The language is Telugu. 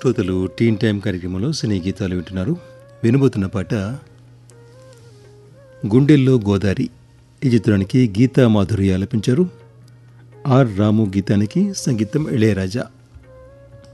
శ్రోతలు టీన్ టైం కార్యక్రమంలో సినీ గీతాలు వింటున్నారు. వినబోతున్న పాట గుండెల్లో గోదారి. ఈ చిత్రానికి గీతా మాధురి ఆలపించారు. ఆర్ రాము గీతానికి సంగీతం ఇళయరాజా.